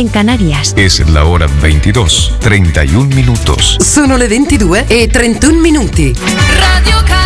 en Canarias. Es la hora 22, 31 minutos. Sono le 22 e 31 minuti. Radio